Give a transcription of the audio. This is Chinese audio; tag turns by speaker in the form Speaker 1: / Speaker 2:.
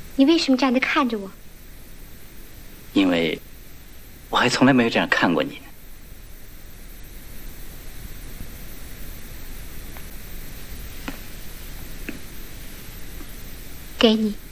Speaker 1: 你为什么这样的看着我？
Speaker 2: 因为我还从来没有这样看过你呢。
Speaker 1: 给你。